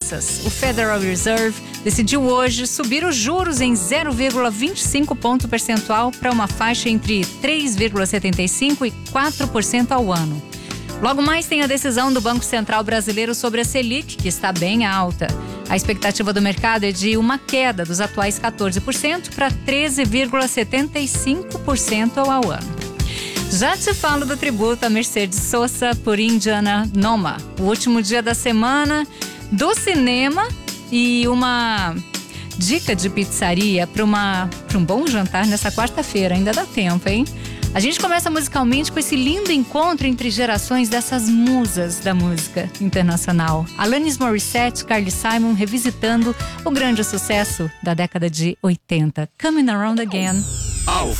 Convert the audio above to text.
finanças. O Federal Reserve decidiu hoje subir os juros em 0,25 ponto percentual para uma faixa entre 3,75% e 4% ao ano. Logo mais tem a decisão do Banco Central Brasileiro sobre a Selic, que está bem alta. A expectativa do mercado é de uma queda dos atuais 14% para 13,75% ao ano. Já te falo do tributo a Mercedes Sosa por Indiana Noma, o último dia da semana do cinema e uma dica de pizzaria para um bom jantar nessa quarta-feira. Ainda dá tempo, hein? A gente começa musicalmente com esse lindo encontro entre gerações dessas musas da música internacional. Alanis Morissette, Carly Simon revisitando o grande sucesso da década de 80, Coming Around Again.